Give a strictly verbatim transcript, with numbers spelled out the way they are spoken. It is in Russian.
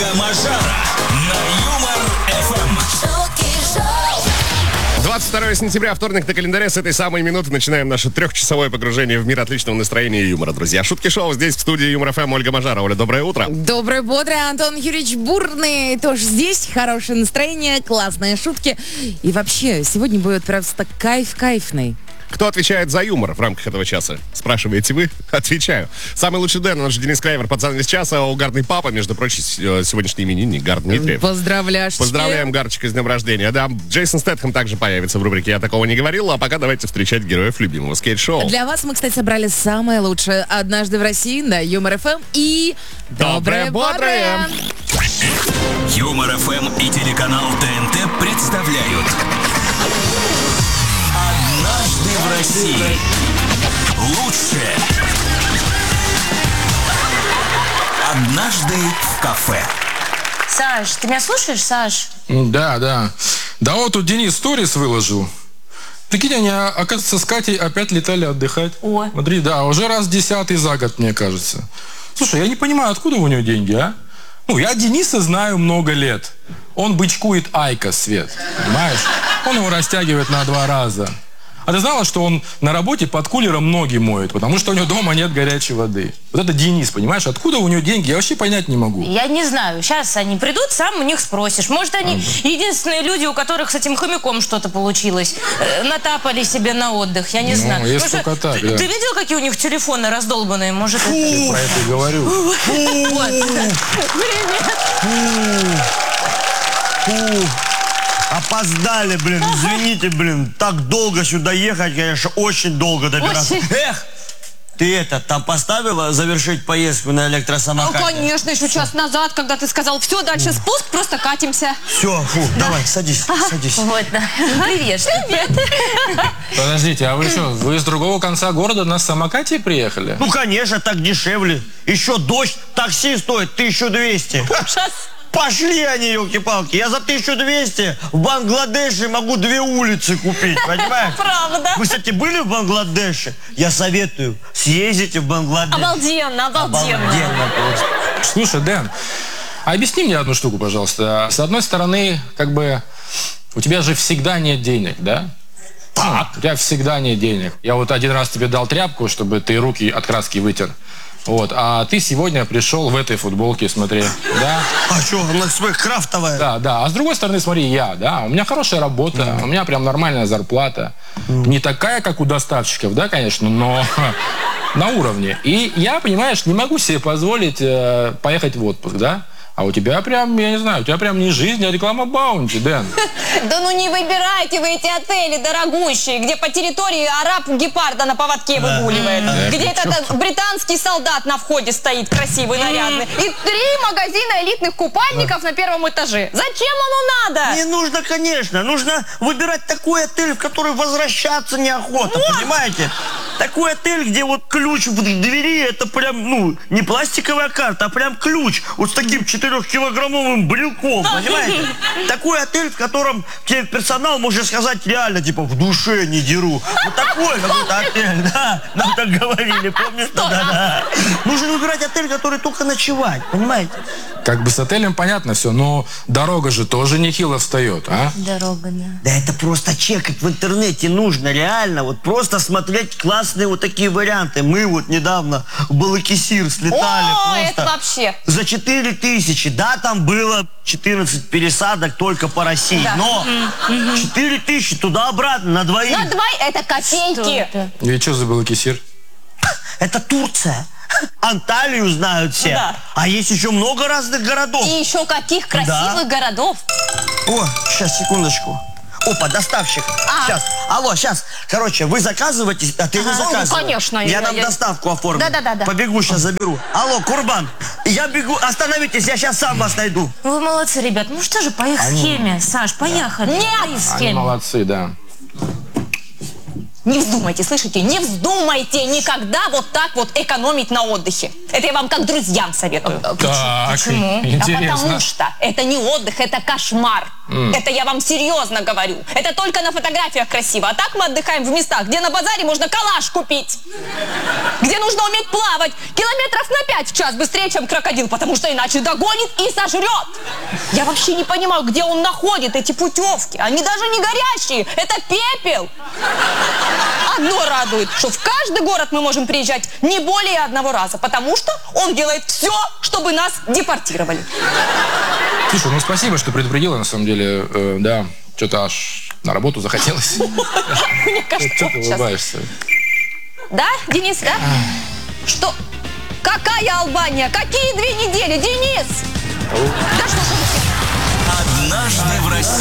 Ольга Мажара на Юмор-эф эм. двадцать второе сентября, вторник на календаре. С этой самой минуты начинаем наше трехчасовое погружение в мир отличного настроения и юмора, друзья. Шутки шоу здесь, в студии Юмор-эф эм. Ольга Мажара. Оля, доброе утро. Доброе, бодрое. Антон Юрьевич Бурный тоже здесь. Хорошее настроение, классные шутки. И вообще, сегодня будет просто кайф-кайфный. Кто отвечает за юмор в рамках этого часа? Спрашиваете вы? Отвечаю. Самый лучший Дэн, наш Денис Крайвер, пацан из часа, угарный папа, между прочим, сегодняшний именинник, Гар Дмитриев. Поздравляшки. Поздравляем Гарчика с днем рождения. Да, Джейсон Стэтхэм также появится в рубрике «Я такого не говорил», а пока давайте встречать героев любимого скейт-шоу. Для вас мы, кстати, собрали самое лучшее «Однажды в России» на Юмор-эф эм и Доброе, бодрое. Юмор-эф эм и телеканал ТНТ представляют «Однажды в России». Лучшее. «Однажды в кафе». Саш, ты меня слушаешь, Саш? Да, да. Да вот тут Денис сторис выложил. Прикинь, они, оказывается, с Катей опять летали отдыхать. О. Смотри, да, уже раз десятый за год, мне кажется. Слушай, я не понимаю, откуда у него деньги, а? Ну, я Дениса знаю много лет. Он бычкует Айкос, Свет, понимаешь? Он его растягивает на два раза. А ты знала, что он на работе под кулером ноги моет, потому что у него дома нет горячей воды? Вот это Денис, понимаешь? Откуда у него деньги? Я вообще понять не могу. Я не знаю. Сейчас они придут, сам у них спросишь. Может, они ага. единственные люди, у которых с этим хомяком что-то получилось. Э, натапали себе на отдых. Я не ну, знаю. Есть только Может, так, ты, да. ты видел, какие у них телефоны раздолбанные? Может, это... Я про это и говорю. Привет. Опоздали, блин, извините, блин. Так долго сюда ехать, конечно, очень долго добираться. Очень. Эх! Ты это, там поставила завершить поездку на электросамокате? Ну, конечно, еще час назад, когда ты сказал, все, дальше спуск, просто катимся. Все, фу, да. Давай, садись, ага. садись. Вот, да. Привет. Привет. Подождите, а вы что, вы с другого конца города на самокате приехали? Ну, конечно, так дешевле. Еще дождь, такси стоит тысячу двести. Ужас. Пошли они, елки-палки. Я за тысячу двести в Бангладеше могу две улицы купить, понимаешь? Правда. Вы, кстати, были в Бангладеше? Я советую, съездите в Бангладеш. Обалденно, обалденно. Обалденно просто. Слушай, Дэн, а объясни мне одну штуку, пожалуйста. С одной стороны, как бы, у тебя же всегда нет денег, да? Так. У тебя всегда нет денег. Я вот один раз тебе дал тряпку, чтобы ты руки от краски вытер. Вот, а ты сегодня пришел в этой футболке, смотри, да? А что, она своя крафтовая? Да, да. А с другой стороны, смотри, я, да, у меня хорошая работа, mm. у меня прям нормальная зарплата. Mm. Не такая, как у доставщиков, да, конечно, но на уровне. И я, понимаешь, не могу себе позволить э, поехать в отпуск, да? А у тебя прям, я не знаю, у тебя прям не жизнь, а реклама Баунти, Дэн. Да ну не выбирайте вы эти отели дорогущие, где по территории араб гепарда на поводке выгуливает. Где этот британский солдат на входе стоит, красивый, нарядный. И три магазина элитных купальников на первом этаже. Зачем оно надо? Не нужно, конечно. Нужно выбирать такой отель, в который возвращаться неохота, понимаете? Такой отель, где вот ключ в двери, это прям, ну, не пластиковая карта, а прям ключ. Вот с таким четырехкилограммовым брелком, понимаете? Такой отель, в котором тебе персонал может сказать реально, типа, в душе не деру. Вот такой какой-то отель, да? Нам так говорили, помнишь? Да, да. Нужно выбирать отель, который только ночевать, понимаете? Как бы с отелем понятно все, но дорога же тоже нехило встает, а? Дорога, да. Да это просто чекать в интернете нужно, реально. Вот просто смотреть классные вот такие варианты. Мы вот недавно в Балакисир слетали. О, просто это вообще. За четыре тысячи. Да, там было четырнадцать пересадок только по России. Да. Но четыре тысячи туда-обратно на двоих. На два это копейки. Что И что за Балакисир? Это Турция. Анталию знают все. Да. А есть еще много разных городов. И еще каких красивых Да. городов. О, сейчас, секундочку. Опа, доставщик. А. Сейчас. Алло, сейчас. Короче, вы заказываете, а ты не Ага. заказываешь. Ну, конечно. Я, Я- нам я- доставку оформлю. Да-да-да-да. Побегу, сейчас заберу. Алло, Курбан, я бегу. Остановитесь, я сейчас сам вас найду. Вы молодцы, ребят. Ну что же, по их Они- схеме. Саш, поехали. Нет. По их Они схеме. молодцы, да. Не вздумайте, слышите? Не вздумайте никогда вот так вот экономить на отдыхе. Это я вам как друзьям советую. Так, Почему? А интересно. потому что это не отдых, это кошмар. Это я вам серьезно говорю. Это только на фотографиях красиво. А так мы отдыхаем в местах, где на базаре можно калаш купить. Где нужно уметь плавать километров на пять в час быстрее, чем крокодил, потому что иначе догонит и сожрет. Я вообще не понимаю, где он находит эти путевки. Они даже не горящие. Это пепел. Одно радует, что в каждый город мы можем приезжать не более одного раза, потому что он делает все, чтобы нас депортировали. Слушай, ну спасибо, что предупредила, на самом деле. Э, да, что-то аж на работу захотелось. Мне кажется, Что ты сейчас... улыбаешься? Да, Денис, да? Что? Какая Албания? Какие две недели, Денис? Да что ж вы... Однажды в России.